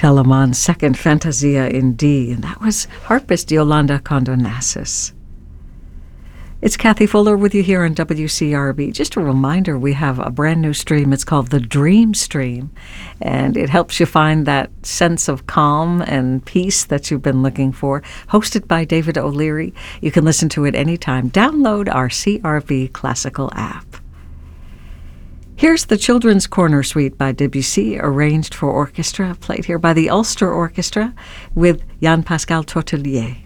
Telemann's second Fantasia in D, and that was harpist Yolanda Condonassis. It's Kathy Fuller with you here on WCRB. Just a reminder, we have a brand new stream. It's called the Dream Stream, and it helps you find that sense of calm and peace that you've been looking for. Hosted by David O'Leary. You can listen to it anytime. Download our CRB Classical app. Here's the Children's Corner Suite by Debussy, arranged for orchestra, played here by the Ulster Orchestra with Jan-Pascal Tortelier.